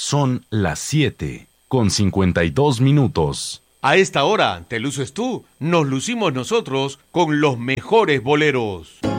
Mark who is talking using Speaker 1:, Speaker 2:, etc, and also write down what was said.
Speaker 1: Son las 7:52.
Speaker 2: A esta hora, te luces tú, nos lucimos nosotros con los mejores boleros.